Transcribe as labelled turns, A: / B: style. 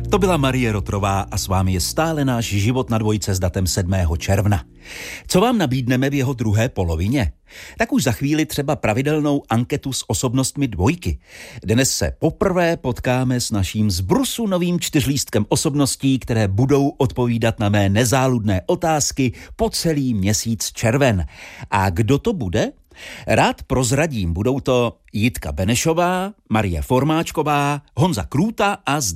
A: To byla Marie Rotrová a s vámi je stále náš život na dvojce s datem 7. června. Co vám nabídneme v jeho druhé polovině? Tak už za chvíli třeba pravidelnou anketu s osobnostmi dvojky. Dnes se poprvé potkáme s naším zbrusu novým čtyřlístkem osobností, které budou odpovídat na mé nezáludné otázky po celý měsíc červen. A kdo to bude? Rád prozradím, budou to Jitka Benešová, Marie Formáčková, Honza Krůta a Zdeněk